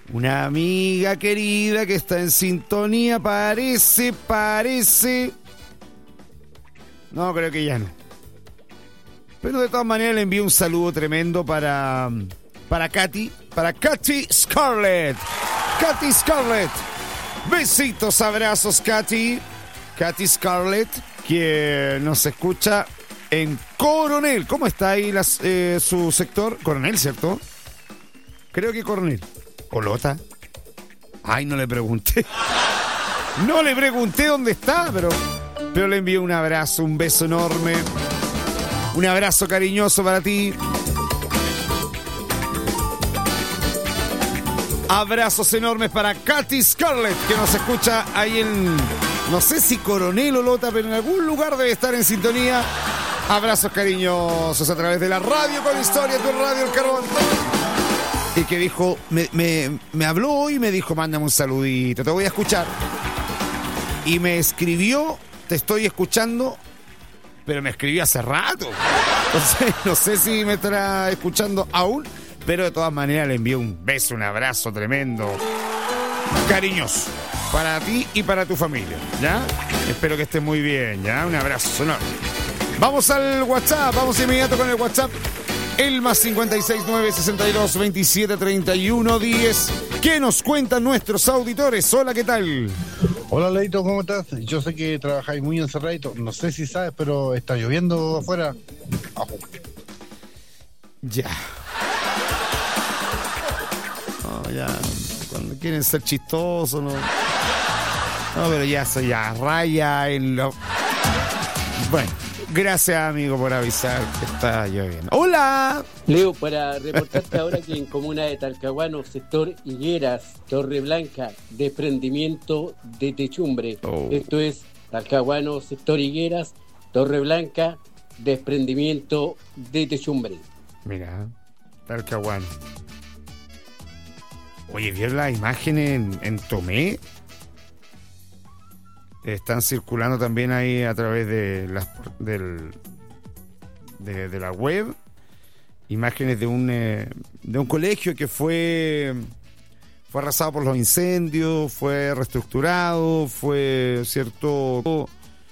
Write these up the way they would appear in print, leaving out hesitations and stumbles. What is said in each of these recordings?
Una amiga querida que está en sintonía, parece. No, creo que ya no. Pero de todas maneras le envío un saludo tremendo para Katy Scarlett. Katy Scarlett. Besitos, abrazos, Katy Scarlett, que nos escucha en Coronel. ¿Cómo está ahí su sector? Coronel, ¿cierto? Creo que Coronel. ¿O Lota? Ay, no le pregunté. No le pregunté dónde está, pero le envío un abrazo, un beso enorme. Un abrazo cariñoso para ti. Abrazos enormes para Katy Scarlett, que nos escucha ahí en, no sé si Coronel o Lota, pero en algún lugar debe estar en sintonía. Abrazos cariñosos a través de la radio con historia, tu radio El Carbón. Y que dijo, me habló hoy y me dijo, mándame un saludito, te voy a escuchar. Y me escribió, te estoy escuchando, pero me escribió hace rato. Entonces, no sé si me estará escuchando aún, pero de todas maneras le envío un beso, un abrazo tremendo, cariñoso, para ti y para tu familia, ¿ya? Espero que estés muy bien, ¿ya? Un abrazo enorme. Vamos al WhatsApp, vamos inmediato con el WhatsApp. El más 569-62-27-31-10. ¿Qué nos cuentan nuestros auditores? Hola, ¿qué tal? Hola, Leito, ¿cómo estás? Yo sé que trabajáis muy encerradito. No sé si sabes, pero está lloviendo afuera. Ya. No, ya. Cuando quieren ser chistosos, no. No, pero ya raya en lo. Bueno. Gracias, amigo, por avisar que está lloviendo. ¡Hola! Leo, para reportarte ahora que en comuna de Talcahuano, sector Higueras, Torre Blanca, desprendimiento de techumbre. Oh. Esto es Talcahuano, sector Higueras, Torre Blanca, desprendimiento de techumbre. Mira, Talcahuano. Oye, ¿vieron las imágenes en Tomé? Están circulando también ahí a través de la web imágenes de un colegio que fue arrasado por los incendios, fue reestructurado, fue cierto,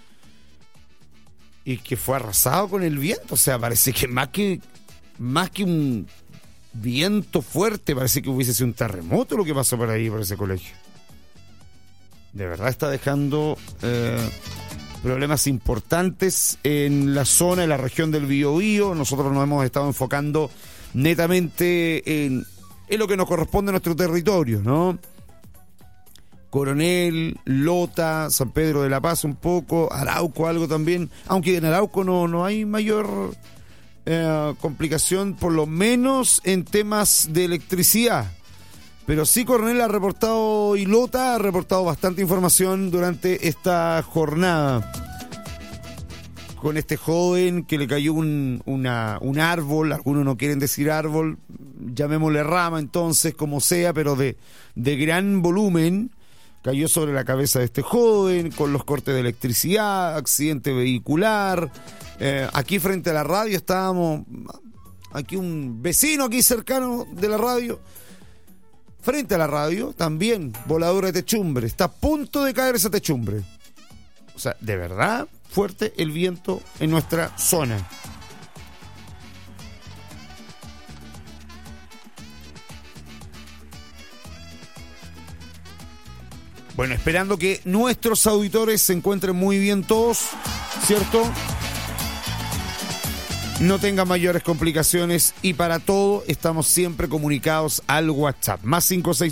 y que fue arrasado con el viento. O sea, parece que más que un viento fuerte, parece que hubiese sido un terremoto lo que pasó por ahí, por ese colegio. De verdad está dejando problemas importantes en la zona, en la región del Biobío. Nosotros nos hemos estado enfocando netamente en lo que nos corresponde a nuestro territorio, ¿no? Coronel, Lota, San Pedro de la Paz un poco, Arauco algo también, aunque en Arauco no hay mayor complicación, por lo menos en temas de electricidad. Pero sí, Coronel ha reportado, y Lota ha reportado bastante información durante esta jornada. Con este joven que le cayó un árbol, algunos no quieren decir árbol, llamémosle rama entonces, como sea, pero de gran volumen, cayó sobre la cabeza de este joven, con los cortes de electricidad, accidente vehicular. Aquí frente a la radio estábamos, aquí un vecino aquí cercano de la radio, frente a la radio, también voladura de techumbre. Está a punto de caer esa techumbre. O sea, de verdad, fuerte el viento en nuestra zona. Bueno, esperando que nuestros auditores se encuentren muy bien todos, ¿cierto? No tengan mayores complicaciones, y para todo estamos siempre comunicados al WhatsApp. Más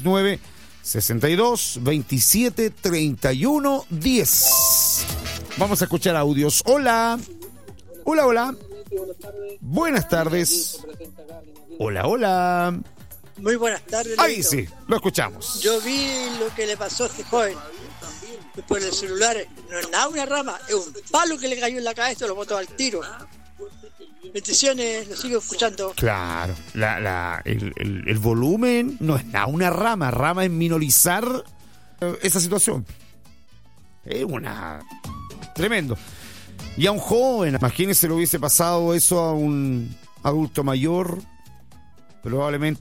569-62-27-31-10. Vamos a escuchar audios. Hola. Hola. Buenas tardes. Hola. Muy buenas tardes. Ahí Leito. sí, lo escuchamos. Yo vi lo que le pasó a este joven. Por el celular, no es nada una rama, es un palo que le cayó en la cabeza y lo botó al tiro. Bendiciones, lo sigo escuchando. Claro, el volumen no es nada una rama es minorizar esa situación. Es tremendo. Y a un joven, imagínese, le hubiese pasado eso a un adulto mayor, probablemente